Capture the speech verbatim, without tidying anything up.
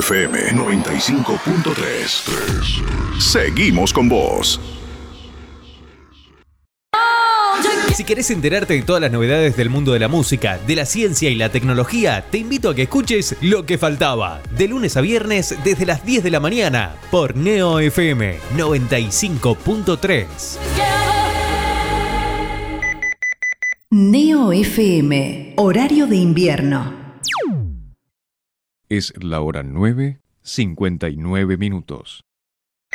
F M noventa y cinco punto tres. Seguimos con vos. Si querés enterarte de todas las novedades del mundo de la música, de la ciencia y la tecnología, te invito a que escuches Lo que faltaba, de lunes a viernes desde las diez de la mañana, por Neo F M noventa y cinco punto tres. Neo F M, horario de invierno. Es la hora nueve, cincuenta y nueve minutos.